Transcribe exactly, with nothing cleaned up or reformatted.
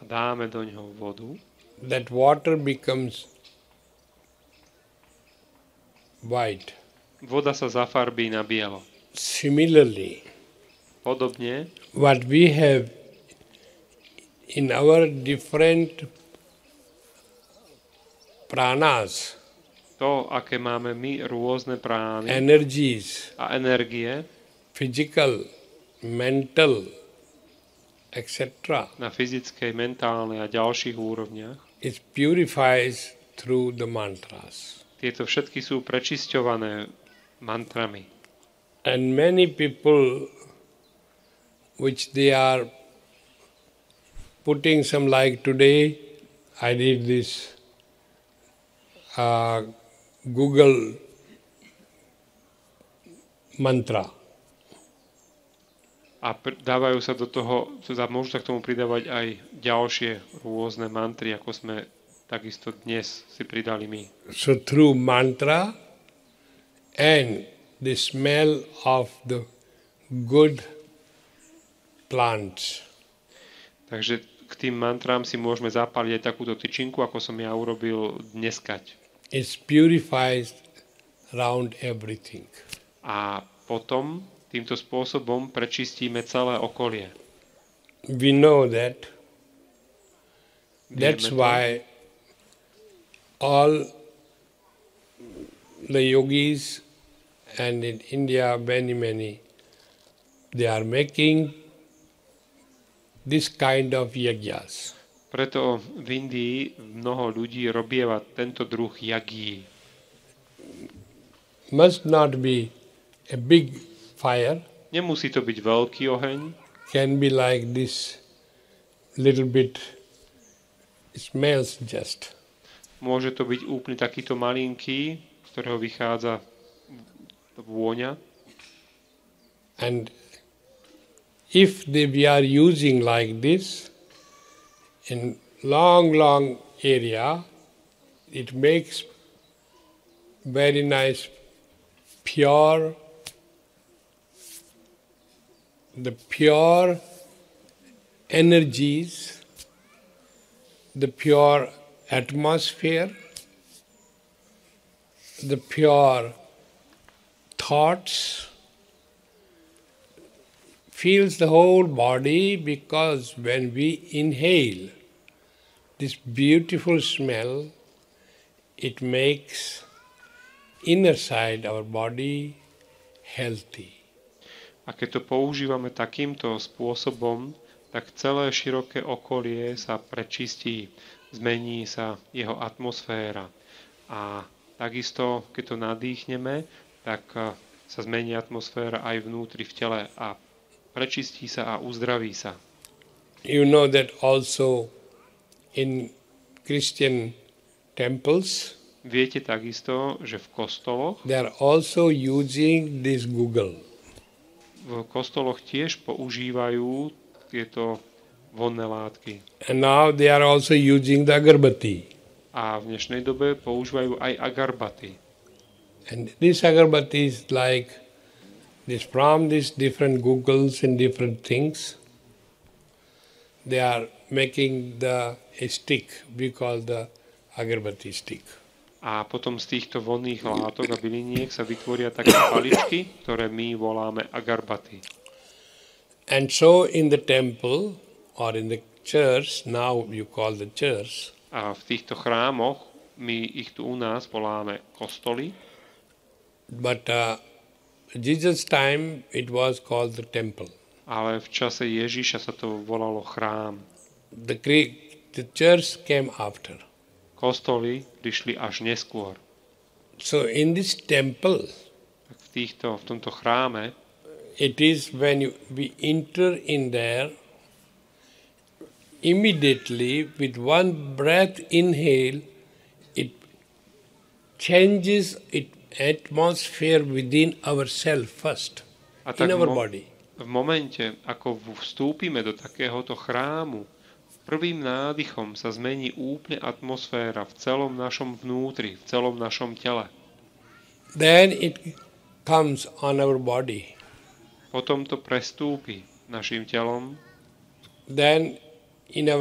dáme do ňoho vodu, that water becomes white. voda sa zafarbí na bielo. Similarly, Podobne, what we have in our different pranas, to, aké máme my rôzne prány energies, a energie physical, mental, et cetera, na fyzickej, mentálnej a ďalších úrovniach, it purifies through the mantras. tieto všetky sú prečisťované mantrami. And many people, which they are putting some, like today, I did this uh, Google mantra. A pr- dávajú sa do toho, teda môžu sa k tomu pridávať aj ďalšie rôzne mantry, ako sme takisto dnes si pridali my. So through mantra and the smell of the good plants, Takže k tým mantrám si môžeme zapáliť aj takúto tyčinku, ako som ja urobil dneskať. it purifies around everything. A potom týmto spôsobom prečistíme celé okolie. We know that. That's Vieme to. why all the yogis and in India many many they are making this kind of yajnas. Preto v Indii mnoho ľudí robieva tento druh jagí. Must not be a big fire, Nemusí to byť veľký oheň, can be like this little bit smells just. môže to byť úplne takýto malinký, z ktorého vychádza vôňa. And if they, we are using like this in long, long area, it makes very nice, pure, the pure energies, the pure atmosphere, the pure thoughts, fills the whole body, because when we inhale this beautiful smell, it makes inner side our body healthy. A keď to používame takýmto spôsobom, tak celé široké okolie sa prečistí, zmení sa jeho atmosféra. A takisto, keď to nadýchneme, tak sa zmení atmosféra aj vnútri v tele a prečistí sa a uzdraví sa. You know that also in Christian temples, Viete takisto, že v kostoloch, they are also using this Google. v kostoloch tiež používajú tieto vonné látky. And now they are also using the agarbatti. A v dnešnej dobe používajú aj agarbaty. And this agarbatti is like this, from these different Googles and different things, they are making the a stick, we call the agarbatti stick. A potom z týchto vonných látok a byliniek sa vytvoria také paličky, ktoré my voláme agarbaty. And so in the temple or in the church, now you call the church, A v týchto chrámoch, my ich tu u nás voláme kostoly, but uh, Jesus' time it was called the temple. ale v čase Ježiša sa to volalo chrám. The Greek, the church came after. Kostoly prišli až neskôr. So in this temple, Tak v, týchto, v tomto chráme it is when you, we enter in there, immediately with one breath inhale, it changes it atmosphere within ourselves first, a in tak our mo- body. v momente, ako vstúpime do takéhoto chrámu, prvým nádychom sa zmení úplne atmosféra v celom našom vnútri, v celom našom tele. Then it comes on our body. Potom to prestúpi našim telom, Then in our